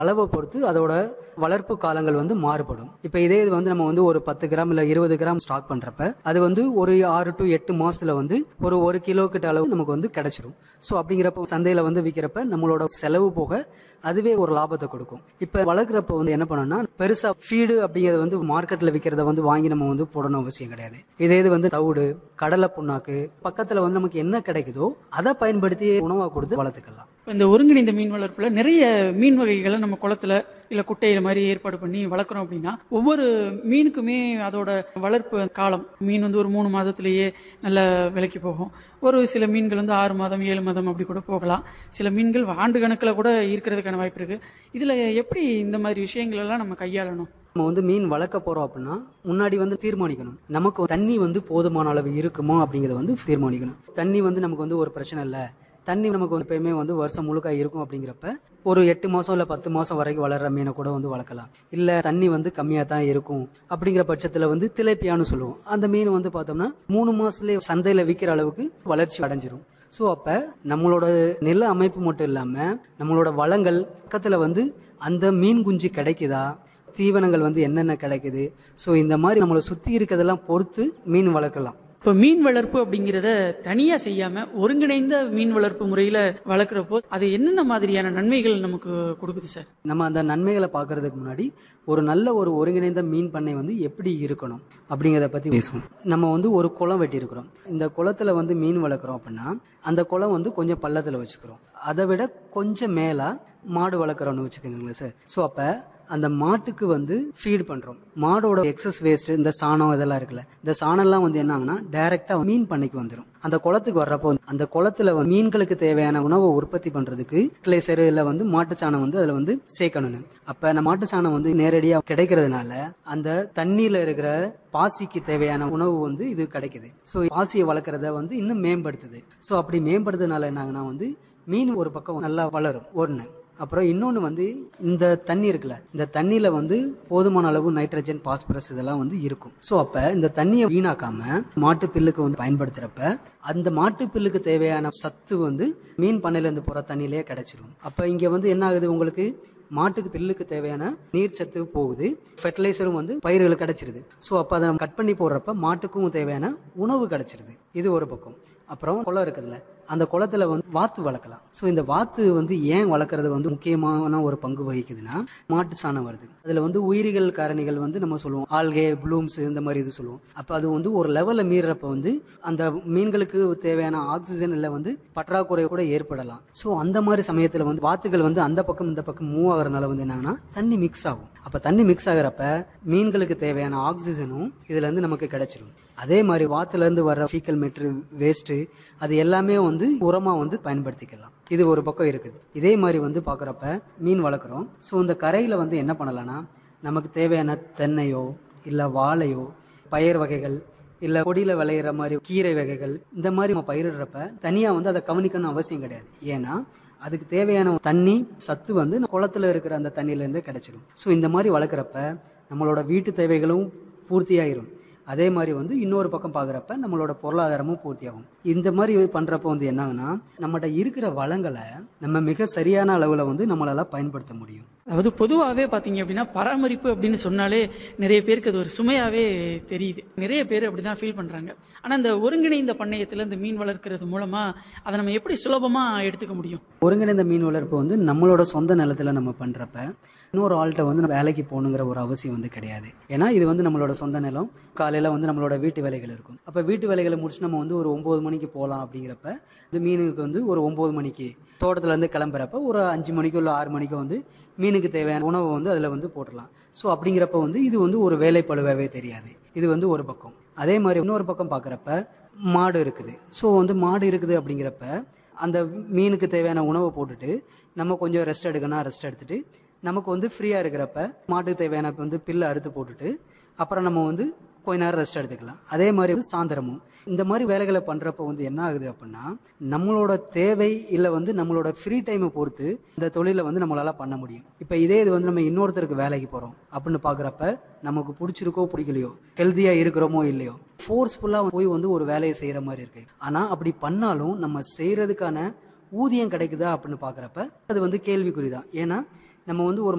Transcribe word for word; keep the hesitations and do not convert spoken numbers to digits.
அளவை பொறுத்து அதோட வளர்ப்பு காலங்கள் வந்து மாறுபடும். இப்ப இதே இது வந்து நம்ம வந்து ஒரு பத்து கிராம் இல்ல இருபது கிராம் ஸ்டாக் பண்றப்ப அது வந்து ஒரு ஆறு டு எட்டு மாசத்துல வந்து ஒரு ஒரு கிலோ கிட்ட அளவு நமக்கு வந்து கிடைச்சிடும். ஸோ அப்படிங்கிறப்ப சந்தையில வந்து விற்கிறப்ப நம்மளோட செலவு போக அதுவே ஒரு லாபத்தை கொடுக்கும். இப்ப வளர்க்குறப்ப வந்து என்ன பண்ணணும்னா பெருசா ஃபீடு அப்படிங்கறது வந்து மார்க்கெட்ல விற்கிறத வந்து வாங்கி நம்ம வந்து போடணும் அவசியம் கிடையாது. இதே இது வந்து தவிடு, கடலை புண்ணாக்கு பக்கத்துல வந்து நமக்கு என்ன கிடைக்குதோ அதை பயன்படுத்தி உணவா கொடுத்து வளர்த்துக்கலாம். இந்த ஒருங்கிணைந்த மீன் வளர்ப்புல நிறைய மீன் வகைகளை நம்ம குளத்துல இல்ல குட்டையில மாதிரி ஏற்பாடு பண்ணி வளர்க்குறோம் அப்படின்னா ஒவ்வொரு மீனுக்குமே அதோட வளர்ப்பு காலம் மீன் வந்து ஒரு மூணு மாதத்திலேயே நல்ல விலைக்கு போகும். ஒரு சில மீன்கள் வந்து ஆறு மாதம் ஏழு மாதம் அப்படி கூட போகலாம். சில மீன்கள் ஆண்டு கணக்கில் கூட இருக்கிறதுக்கான வாய்ப்பு இருக்கு. இதுல எப்படி இந்த மாதிரி விஷயங்கள் எல்லாம் நம்ம கையாளணும்? நம்ம வந்து மீன் வளர்க்க போறோம் அப்படின்னா முன்னாடி வந்து தீர்மானிக்கணும் நமக்கு தண்ணி வந்து போதுமான அளவு இருக்குமா அப்படிங்கறத வந்து தீர்மானிக்கணும். தண்ணி வந்து நமக்கு வந்து ஒரு பிரச்சனை இல்லை, தண்ணி நமக்கு எப்பயுமே வந்து வருஷம் முழுக்க இருக்கும் அப்படிங்கிறப்ப ஒரு எட்டு மாசம் இல்ல பத்து மாசம் வரைக்கும் வளர்ற மீனை கூட வந்து வளர்க்கலாம். இல்ல தண்ணி வந்து கம்மியா தான் இருக்கும் அப்படிங்கிற பட்சத்துல வந்து திலேப்பியான்னு சொல்லுவோம். அந்த மீன் வந்து பார்த்தோம்னா மூணு மாசத்துலயே சந்தையில விற்கிற அளவுக்கு வளர்ச்சி அடைஞ்சிரும். ஸோ அப்ப நம்மளோட நில அமைப்பு மட்டும் இல்லாம நம்மளோட வளங்கள் பக்கத்துல வந்து அந்த மீன் குஞ்சு கிடைக்குதா, தீவனங்கள் வந்து என்னென்ன கிடைக்குது, ஸோ இந்த மாதிரி நம்மளை சுத்தி இருக்கிறதெல்லாம் பொறுத்து மீன் வளர்க்கலாம். இப்போ மீன் வளர்ப்பு அப்படிங்கிறத தனியா செய்யாம ஒருங்கிணைந்த மீன் வளர்ப்பு முறையில வளர்க்குறப்போ அது என்னென்ன மாதிரியான நன்மைகள் நமக்கு கொடுக்குது சார்? நம்ம அந்த நன்மைகளை பார்க்கறதுக்கு முன்னாடி ஒரு நல்ல ஒரு ஒருங்கிணைந்த மீன் பண்ணை வந்து எப்படி இருக்கணும் அப்படிங்கிறத பத்தி பேசுவோம். நம்ம வந்து ஒரு குளம் வெட்டி இருக்கிறோம். இந்த குளத்துல வந்து மீன் வளர்க்குறோம் அப்படின்னா அந்த குளம் வந்து கொஞ்சம் பள்ளத்துல வச்சுக்கிறோம். அதை விட கொஞ்சம் மேலா மாடு வளர்க்குறோம்னு வச்சுக்கோங்களேன் சார். ஸோ அப்ப அந்த மாட்டுக்கு வந்து ஃபீட் பண்றோம். மாடோட எக்ஸஸ் வேஸ்ட் இந்த சாணம் இதெல்லாம் இருக்குல்ல, இந்த சாணம் எல்லாம் வந்து என்ன ஆகுனா டைரக்டா மீன் பண்ணைக்கு வந்துடும். அந்த குளத்துக்கு வர்றப்போ அந்த குளத்துல மீன்களுக்கு தேவையான உணவை உற்பத்தி பண்றதுக்கு கிளேசர் இல்ல வந்து மாட்டு சாணம் வந்து அதுல வந்து சேர்க்கணும். அப்ப அந்த மாட்டு சாணம் வந்து நேரடியா கிடைக்கிறதுனால அந்த தண்ணியில இருக்கிற பாசிக்கு தேவையான உணவு வந்து இது கிடைக்குது. ஸோ பாசியை வளர்க்கறத வந்து இன்னும் மேம்படுத்துது. ஸோ அப்படி மேம்படுறதுனால என்ன ஆகுனா வந்து மீன் ஒரு பக்கம் நல்லா வளரும் ஒன்று. அப்புறம் இன்னொன்று வந்து இந்த தண்ணி இருக்குல்ல, இந்த தண்ணியில வந்து போதுமான அளவு நைட்ரஜன், பாஸ்பரஸ் இதெல்லாம் வந்து இருக்கும். ஸோ அப்ப இந்த தண்ணியை வீணாக்காம மாட்டு பில்லுக்கு வந்து பயன்படுத்துறப்ப அந்த மாட்டு பில்லுக்கு தேவையான சத்து வந்து மீன் பண்ணையில இருந்து போற தண்ணியிலேயே கிடைச்சிடும். அப்ப இங்க வந்து என்ன ஆகுது, உங்களுக்கு மாட்டுக்கு பில்லுக்கு தேவையான நீர் சத்து போகுது, ஃபெர்டிலைசரும் வந்து பயிர்களுக்கு கிடைச்சிருது. ஸோ அப்போ அதை நம்ம கட் பண்ணி போடுறப்ப மாட்டுக்கும் தேவையான உணவு கிடைச்சிருது. இது ஒரு பக்கம். அப்புறம் குளம் இருக்குதுல்ல, அந்த குளத்துல வந்து வாத்து வளர்க்கலாம். ஸோ இந்த வாத்து வந்து ஏன் வளர்க்குறது வந்து முக்கியமான ஒரு பங்கு வகிக்குதுன்னா மாட்டு சாணம் வருது. அதுல வந்து உயிரிகள் காரணிகள் வந்து நம்ம சொல்லுவோம் ஆல்கே, ப்ளூம்ஸ் இந்த மாதிரி இது சொல்லுவோம். அப்ப அது வந்து ஒரு லெவல்ல மீறப்ப வந்து அந்த மீன்களுக்கு தேவையான ஆக்சிஜன் இல்ல வந்து பற்றாக்குறை கூட ஏற்படலாம். ஸோ அந்த மாதிரி சமயத்துல வந்து வாத்துகள் வந்து அந்த பக்கம் இந்த பக்கம் மூவ் ஆகுறதுனால வந்து என்னன்னா தண்ணி மிக்ஸ் ஆகும். அப்ப தண்ணி மிக்ஸ் ஆகுறப்ப மீன்களுக்கு தேவையான ஆக்சிஜனும் இதுல இருந்து நமக்கு கிடைச்சிடும். அதே மாதிரி வாத்துல இருந்து வர்ற ஃபீக்கல் மேட்ரு வேஸ்ட் அது எல்லாமே வந்து உரமா வந்து பயன்படுத்திக்கலாம். இது ஒரு பக்கம் இருக்குது. இதே மாதிரி வந்து பாக்குறப்ப மீன் வளர்க்குறோம். ஸோ இந்த கரையில வந்து என்ன பண்ணலாம்னா நமக்கு தேவையான தென்னையோ இல்ல வாழையோ, பயிர் வகைகள் இல்ல கொடியில விளையிற மாதிரி கீரை வகைகள் இந்த மாதிரி நம்ம பயிரிடுறப்ப தனியா வந்து அதை கவனிக்கணும் அவசியம் கிடையாது. ஏன்னா அதுக்கு தேவையான தண்ணி சத்து வந்து குளத்துல இருக்கிற அந்த தண்ணியில இருந்து கிடைச்சிடும். ஸோ இந்த மாதிரி வளர்க்குறப்ப நம்மளோட வீட்டு தேவைகளும் பூர்த்தியாயிரும். அதே மாதிரி வந்து இன்னொரு பக்கம் பாக்குறப்ப நம்மளோட பொருளாதாரமும் பூர்த்தியாகும். இந்த மாதிரி பண்றப்ப வந்து என்னன்னா நம்மகிட்ட இருக்கிற வளங்களை நம்ம மிக சரியான அளவுல வந்து நம்மளால பயன்படுத்த முடியும். அதாவது பொதுவாகவே பார்த்தீங்க அப்படின்னா பராமரிப்பு அப்படின்னு சொன்னாலே நிறைய பேருக்கு அது ஒரு சுமையாவே தெரியுது. நிறைய பேர் அப்படிதான் ஃபீல் பண்றாங்க. ஆனா இந்த ஒருங்கிணைந்த பண்ணையத்துல இந்த மீன் வளர்க்கறது மூலமா அதை நம்ம எப்படி சுலபமா எடுத்துக்க முடியும்? ஒருங்கிணைந்த மீன் வளர்ப்பு வந்து நம்மளோட சொந்த நிலத்துல நம்ம பண்றப்ப இன்னொரு ஆள்கிட்ட வந்து வேலைக்கு போகணுங்கிற ஒரு அவசியம் வந்து கிடையாது. ஏன்னா இது வந்து நம்மளோட சொந்த நிலம். காலையில வந்து நம்மளோட வீட்டு வேலைகள் இருக்கும். அப்ப வீட்டு வேலைகளை முடிச்சு நம்ம வந்து ஒரு ஒன்பது மணிக்கு போகலாம் அப்படிங்கிறப்ப இந்த மீனுக்கு வந்து ஒரு ஒன்பது மணிக்கு தோட்டத்துல இருந்து கிளம்புறப்ப ஒரு அஞ்சு மணிக்கோ இல்லை ஆறு மணிக்கோ வந்து மீனுக்கு தேவையான உணவை வந்து அதுல வந்து போட்டுடலாம். ஸோ அப்படிங்கிறப்ப வந்து இது வந்து ஒரு வேலை பழுவாவே தெரியாது. இது வந்து ஒரு பக்கம். அதே மாதிரி இன்னொரு பக்கம் பாக்குறப்ப மாடு இருக்குது. ஸோ வந்து மாடு இருக்குது அப்படிங்கிறப்ப அந்த மீனுக்கு தேவையான உணவை போட்டுட்டு நம்ம கொஞ்சம் ரெஸ்ட் எடுக்கணும், ரெஸ்ட் எடுத்துட்டு நமக்கு வந்து ஃப்ரீயா இருக்கிறப்ப மாட்டுக்கு தேவையான வந்து பில்லை அறுத்து போட்டுட்டு அப்புறம் நம்ம வந்து கொஞ்ச நேரம் ரெஸ்ட் எடுத்துக்கலாம். அதே மாதிரி வந்து சாயந்தரமும் இந்த மாதிரி வேலைகளை பண்றப்ப வந்து என்ன ஆகுது அப்படின்னா நம்மளோட தேவை இல்லை வந்து நம்மளோட ஃப்ரீ டைமை பொறுத்து இந்த தொழிலை வந்து நம்மளால பண்ண முடியும். இப்ப இதே இது வந்து நம்ம இன்னொருத்தருக்கு வேலைக்கு போறோம் அப்படின்னு பாக்குறப்ப நமக்கு பிடிச்சிருக்கோ பிடிக்கலையோ, ஹெல்த்தியா இருக்கிறோமோ இல்லையோ, ஃபோர்ஸ்ஃபுல்லா போய் வந்து ஒரு வேலையை செய்யற மாதிரி இருக்கு. ஆனா அப்படி பண்ணாலும் நம்ம செய்யறதுக்கான ஊதியம் கிடைக்குதா அப்படின்னு பாக்குறப்ப அது வந்து கேள்விக்குறிதான். ஏன்னா நம்ம வந்து ஒரு